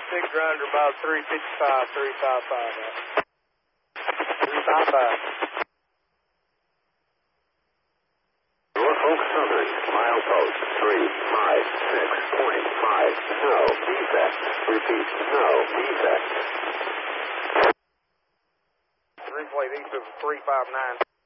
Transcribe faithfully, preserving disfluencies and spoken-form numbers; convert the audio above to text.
six under about three fifty-five, three fifty-five. three fifty-five. Norfolk Southern, milepost three five six point five. No defect. Repeat, no defect. Three plate east of three five nine.